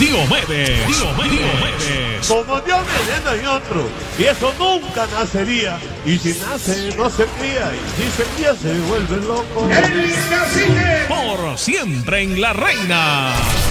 Diomedes. Como Dios mediano hay otro, y eso nunca nacería. Y si nace, no se cría, y si se cría, se vuelve loco. Por siempre en La Reina.